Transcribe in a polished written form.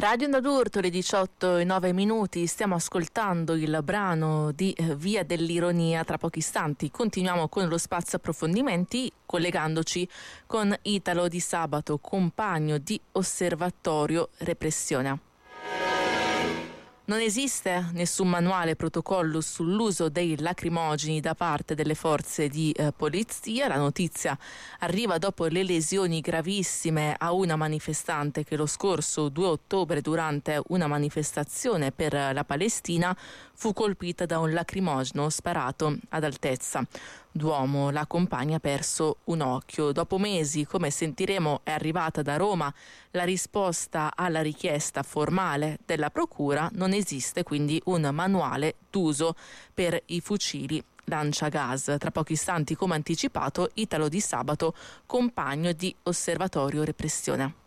Radio Onda d'Urto, le 18:09, stiamo ascoltando il brano di Via dell'Ironia. Tra pochi istanti continuiamo con lo spazio approfondimenti, collegandoci con Italo Di Sabato, compagno di Osservatorio Repressione. Non esiste nessun manuale protocollo sull'uso dei lacrimogeni da parte delle forze di polizia. La notizia arriva dopo le lesioni gravissime a una manifestante che lo scorso 2 ottobre, durante una manifestazione per la Palestina, fu colpita da un lacrimogeno sparato ad altezza d'uomo. La compagna ha perso un occhio. Dopo mesi, come sentiremo, è arrivata da Roma la risposta alla richiesta formale della procura. Non esiste quindi un manuale d'uso per i fucili lanciagas. Tra pochi istanti, come anticipato, Italo Di Sabato, compagno di Osservatorio Repressione.